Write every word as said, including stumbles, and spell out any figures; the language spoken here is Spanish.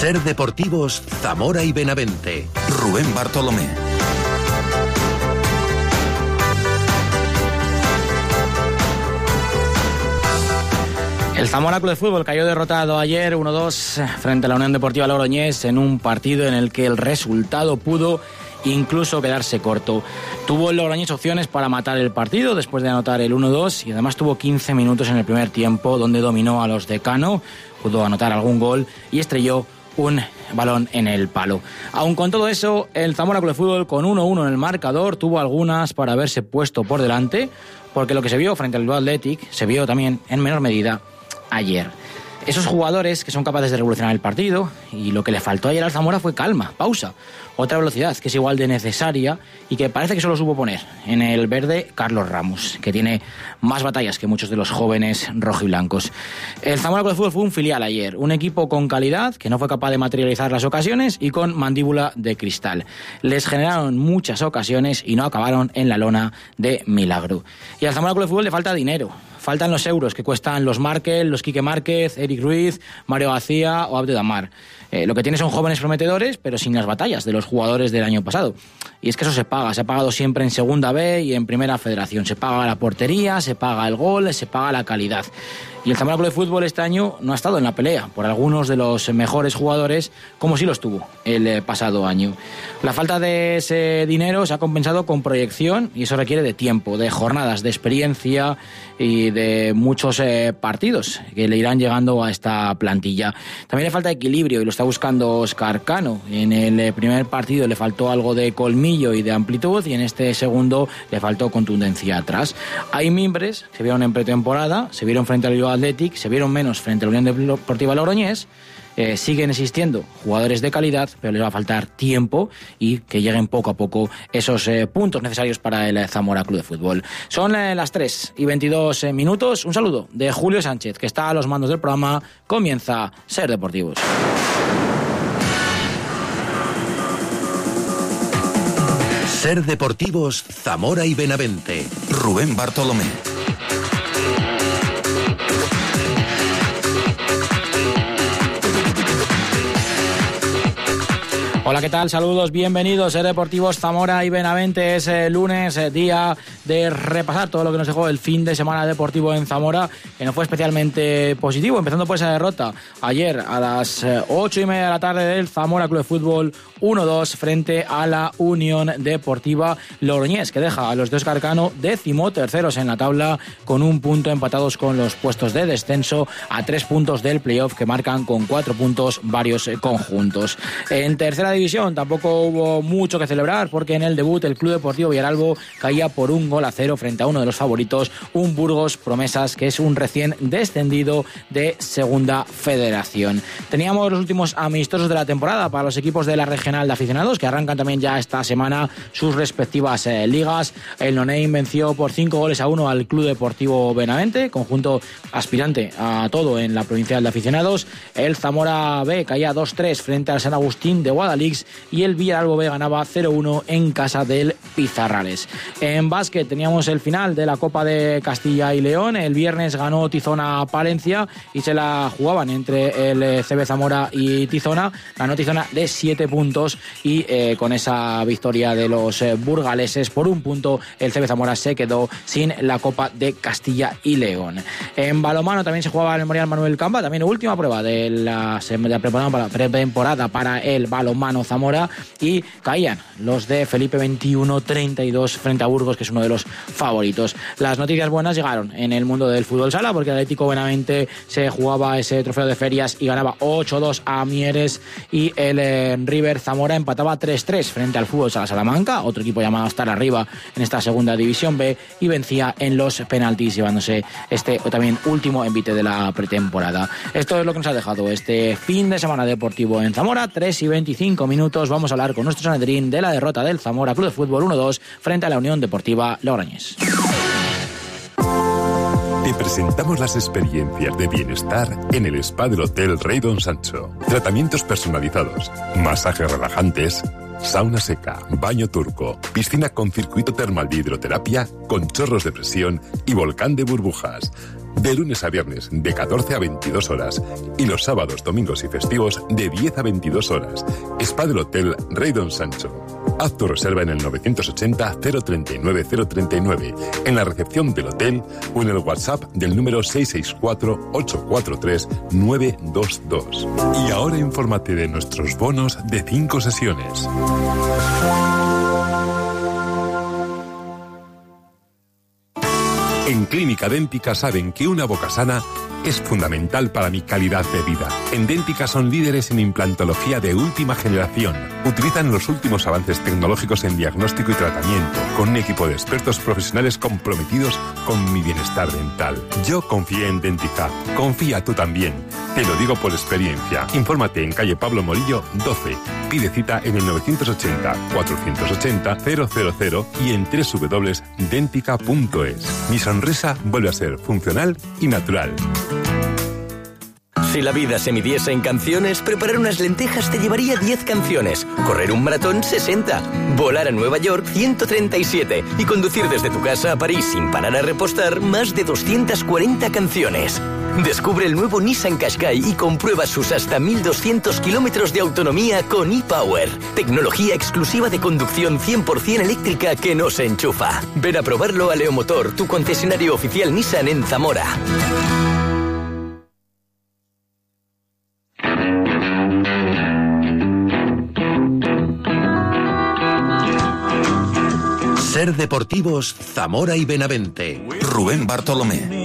Ser Deportivos Zamora y Benavente. Rubén Bartolomé. El Zamora Club de Fútbol cayó derrotado ayer uno dos frente a la Unión Deportiva Logroñés en un partido en el que el resultado pudo incluso quedarse corto. Tuvo el Logroñés opciones para matar el partido después de anotar el uno dos y además tuvo quince minutos en el primer tiempo donde dominó a los de Cano, pudo anotar algún gol y estrelló un balón en el palo. Aun con todo eso, el Zamora Club de Fútbol con uno uno en el marcador tuvo algunas para haberse puesto por delante, porque lo que se vio frente al Bilbao Athletic se vio también en menor medida ayer. Esos jugadores que son capaces de revolucionar el partido, y lo que le faltó ayer al Zamora fue calma, pausa, otra velocidad que es igual de necesaria y que parece que solo supo poner en el verde Carlos Ramos, que tiene más batallas que muchos de los jóvenes rojiblancos. El Zamora Club de Fútbol fue un filial ayer, un equipo con calidad que no fue capaz de materializar las ocasiones y con mandíbula de cristal. Les generaron muchas ocasiones y no acabaron en la lona de milagro. Y al Zamora Club de Fútbol le falta dinero. Faltan los euros que cuestan los Markel, los Quique Márquez, Eric Ruiz, Mario García o Abdedamar. Eh, lo que tiene son jóvenes prometedores, pero sin las batallas de los jugadores del año pasado. Y es que eso se paga, se ha pagado siempre en Segunda B y en Primera Federación. Se paga la portería, se paga el gol, se paga la calidad. Y el Zamora Club de Fútbol este año no ha estado en la pelea por algunos de los mejores jugadores, como sí los tuvo el pasado año. La falta de ese dinero se ha compensado con proyección y eso requiere de tiempo, de jornadas, de experiencia y de muchos eh, partidos que le irán llegando a esta plantilla. También le falta equilibrio y lo está buscando Óscar Cano. En el primer partido le faltó algo de colmillo y de amplitud y en este segundo le faltó contundencia atrás. Hay mimbres que se vieron en pretemporada, se vieron frente al Bilbao Athletic, se vieron menos frente a la Unión Deportiva Logroñés. Eh, siguen existiendo jugadores de calidad, pero les va a faltar tiempo y que lleguen poco a poco esos eh, puntos necesarios para el Zamora Club de Fútbol. Son eh, las tres y veintidós eh, minutos. Un saludo de Julio Sánchez, que está a los mandos del programa. Comienza Ser Deportivos. Ser Deportivos Zamora y Benavente. Rubén Bartolomé. Hola, ¿qué tal? Saludos, bienvenidos. Ser Deportivos Zamora y Benavente. Es eh, lunes, eh, día de repasar todo lo que nos dejó el fin de semana deportivo en Zamora, que no fue especialmente positivo, empezando por esa derrota ayer a las eh, ocho y media de la tarde del Zamora Club de Fútbol uno dos frente a la Unión Deportiva Logroñés, que deja a los de Óscar Cano décimo terceros en la tabla con un punto, empatados con los puestos de descenso a tres puntos del playoff que marcan con cuatro puntos varios eh, conjuntos. En tercera división tampoco hubo mucho que celebrar porque en el debut el Club Deportivo Villaralbo caía por un gol a cero frente a uno de los favoritos, un Burgos Promesas, que es un recién descendido de Segunda Federación. Teníamos los últimos amistosos de la temporada para los equipos de la regional de aficionados, que arrancan también ya esta semana sus respectivas eh, ligas. El No-Name venció por cinco goles a uno al Club Deportivo Benavente, conjunto aspirante a todo en la provincial de aficionados. El Zamora B caía dos tres frente al San Agustín de Guadalix y el Villaralbo B ganaba cero uno en casa del Pizarrales. En básquet teníamos el final de la Copa de Castilla y León. El viernes ganó Tizona a Palencia y se la jugaban entre el C B Zamora y Tizona. Ganó Tizona de siete puntos y eh, con esa victoria de los eh, burgaleses por un punto, el C B Zamora se quedó sin la Copa de Castilla y León. En balonmano también se jugaba el Memorial Manuel Camba, también última prueba de la, de la pretemporada para el balonmano Zamora, y caían los de Felipe veintiuno treinta y dos frente a Burgos, que es uno de los favoritos. Las noticias buenas llegaron en el mundo del fútbol sala, porque el Atlético Benavente se jugaba ese trofeo de ferias y ganaba ocho dos a Mieres, y el eh, River Zamora empataba tres tres frente al Fútbol Sala Salamanca, otro equipo llamado a estar arriba en esta segunda división B, y vencía en los penaltis, llevándose este también último envite de la pretemporada. Esto es lo que nos ha dejado este fin de semana deportivo en Zamora. Tres y veinticinco minutos. Vamos a hablar con nuestro Sanedrín de la derrota del Zamora Club de Fútbol uno dos frente a la Unión Deportiva Logroñés. Te presentamos las experiencias de bienestar en el spa del Hotel Rey Don Sancho. Tratamientos personalizados, masajes relajantes, sauna seca, baño turco, piscina con circuito termal de hidroterapia, con chorros de presión y volcán de burbujas. de lunes a viernes de catorce a veintidós horas y los sábados, domingos y festivos de diez a veintidós horas. Spa del Hotel Rey Don Sancho. Haz tu reserva en el novecientos ochenta, cero treinta y nueve, cero treinta y nueve, en la recepción del hotel o en el WhatsApp del número seis seis cuatro, ocho cuatro tres, nueve dos dos. Y ahora infórmate de nuestros bonos de cinco sesiones. En Clínica Dẹ́ntica saben que una boca sana es fundamental para mi calidad de vida. En Dẹ́ntica son líderes en implantología de última generación. Utilizan los últimos avances tecnológicos en diagnóstico y tratamiento, con un equipo de expertos profesionales comprometidos con mi bienestar dental. Yo confié en Dẹ́ntica. Confía tú también. Te lo digo por experiencia. Infórmate en calle Pablo Morillo doce. Pide cita en el novecientos ochenta, cuatrocientos ochenta, cero cero cero y en doble u doble u doble u punto dentica punto es. Mi sonrisa vuelve a ser funcional y natural. Si la vida se midiese en canciones, preparar unas lentejas te llevaría diez canciones, correr un maratón sesenta, volar a Nueva York ciento treinta y siete y conducir desde tu casa a París sin parar a repostar más de doscientas cuarenta canciones. Descubre el nuevo Nissan Qashqai y comprueba sus hasta mil doscientos kilómetros de autonomía con ePower. Tecnología exclusiva de conducción cien por ciento eléctrica que no se enchufa. Ven a probarlo a Leomotor, tu concesionario oficial Nissan en Zamora. Ser Deportivos Zamora y Benavente. Rubén Bartolomé.